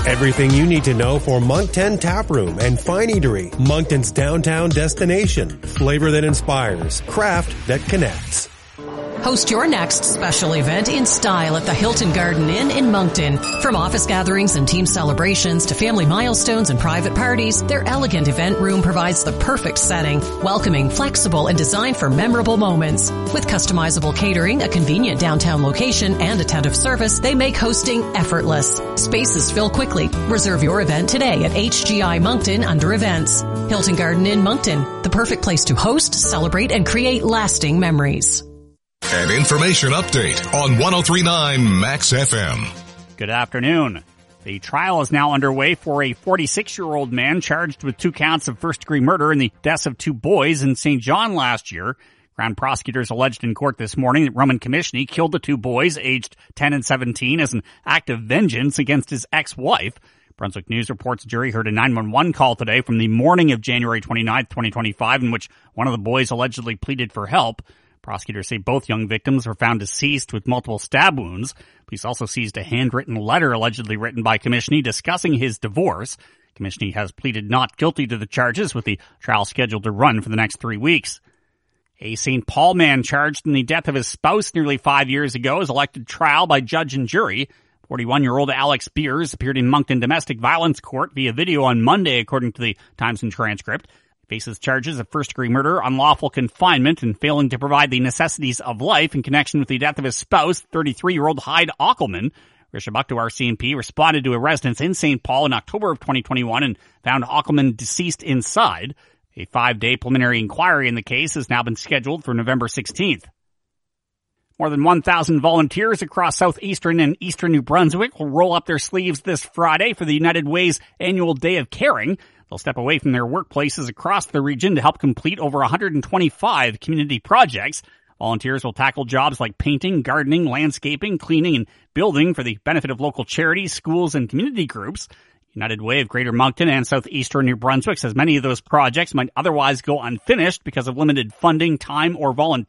Everything you need to know for Moncton Tap Room and Fine Eatery, Moncton's downtown destination. Flavor that inspires, craft that connects. Host your next special event in style at the Hilton Garden Inn in Moncton. From office gatherings and team celebrations to family milestones and private parties, their elegant event room provides the perfect setting, welcoming, flexible, and designed for memorable moments. With customizable catering, a convenient downtown location, and attentive service, they make hosting effortless. Spaces fill quickly. Reserve your event today at HGI Moncton under events. Hilton Garden Inn Moncton, the perfect place to host, celebrate, and create lasting memories. An information update on 103.9 Max FM. Good afternoon. The trial is now underway for a 46-year-old man charged with 2 counts of first-degree murder in the deaths of 2 boys in St. John last year. Crown prosecutors alleged in court this morning that Roman Komishny killed the 2 boys, aged 10 and 17, as an act of vengeance against his ex-wife. Brunswick News reports a jury heard a 911 call today from the morning of January 29, 2025, in which one of the boys allegedly pleaded for help. Prosecutors say both young victims were found deceased with multiple stab wounds. Police also seized a handwritten letter allegedly written by Komishny discussing his divorce. Komishny has pleaded not guilty to the charges, with the trial scheduled to run for the next 3 weeks. A St. Paul man charged in the death of his spouse nearly 5 years ago is elected trial by judge and jury. 41-year-old Alex Beers appeared in Moncton Domestic Violence Court via video on Monday, according to the Times and Transcript. Faces charges of first-degree murder, unlawful confinement, and failing to provide the necessities of life in connection with the death of his spouse, 33-year-old Hyde Ockelman. Risha Buckto, RCMP, responded to a residence in St. Paul in October of 2021 and found Ockelman deceased inside. A 5-day preliminary inquiry in the case has now been scheduled for November 16th. More than 1,000 volunteers across southeastern and eastern New Brunswick will roll up their sleeves this Friday for the United Way's annual Day of Caring. They'll step away from their workplaces across the region to help complete over 125 community projects. Volunteers will tackle jobs like painting, gardening, landscaping, cleaning, and building for the benefit of local charities, schools, and community groups. United Way of Greater Moncton and southeastern New Brunswick says many of those projects might otherwise go unfinished because of limited funding, time, or volunteers.